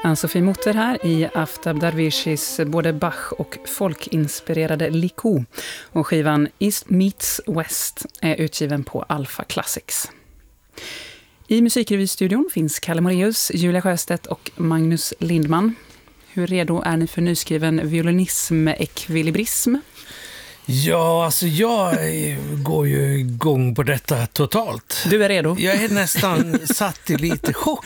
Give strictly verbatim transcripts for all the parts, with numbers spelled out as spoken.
Ann-Sofie Mutter här i Aftab Darwishis både Bach- och folkinspirerade Liko. Och skivan East Meets West är utgiven på Alpha Classics. I Musikrevystudion finns Kalle Moraeus, Julia Sjöstedt och Magnus Lindman. Hur redo är ni för nyskriven violinism-ekvilibrism? Ja, alltså jag går ju igång på detta totalt. Du är redo? Jag är nästan satt i lite chock.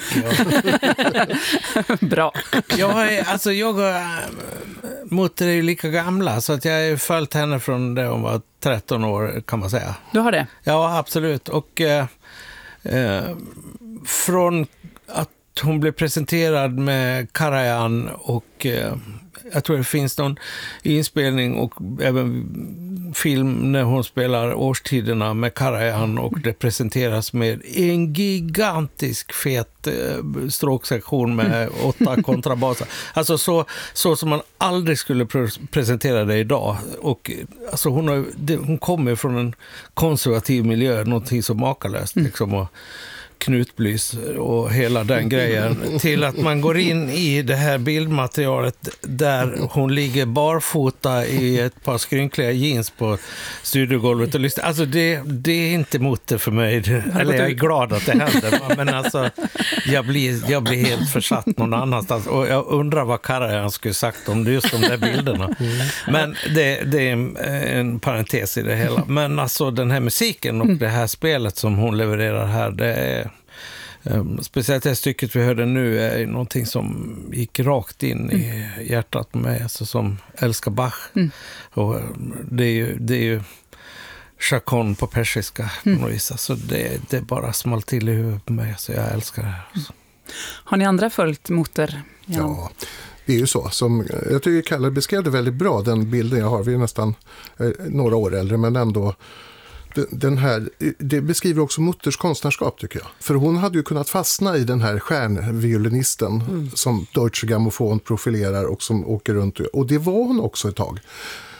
Ja. Bra. Jag är, alltså jag och Mutter är ju lika gamla, så att jag har följt henne från det hon var tretton år, kan man säga. Du har det? Ja, absolut. Och eh, eh, från att hon blev presenterad med Karajan och eh, jag tror det finns någon inspelning och även film när hon spelar Årstiderna med Karajan och det presenteras med en gigantisk fet eh, stråksektion med åtta kontrabaser. Alltså så, så som man aldrig skulle pre- presentera det idag. Och alltså hon, har, det, hon kommer från en konservativ miljö, någonting så makalöst liksom, och knutblys och hela den grejen, till att man går in i det här bildmaterialet där hon ligger barfota i ett par skrynkliga jeans på studiogolvet och lyssnar. Alltså det, det är inte Mutter för mig. Eller jag är glad att det händer, men alltså jag blir, jag blir helt försatt någon annanstans och jag undrar vad Karajan skulle sagt om just de där bilderna. Men det, det är en, en parentes i det hela. Men alltså den här musiken och det här spelet som hon levererar här, det är Um, speciellt det stycket vi hörde nu är någonting som gick rakt in mm. i hjärtat på mig, alltså som älskar Bach. Mm. Och det är ju, det är ju chacon på persiska mm. på något vis. Alltså det, det bara smalt till i huvudet på mig, så jag älskar det här. Mm. Har ni andra följt Mutter? Ja. ja, det är ju så. Som, jag tycker Kalle beskrev det väldigt bra, den bilden jag har. Vi är nästan eh, några år äldre, men ändå den här, det beskriver också Mutters konstnärskap, tycker jag. För hon hade ju kunnat fastna i den här stjärnviolinisten mm. som Deutsche Grammophon profilerar och som åker runt. Och det var hon också ett tag.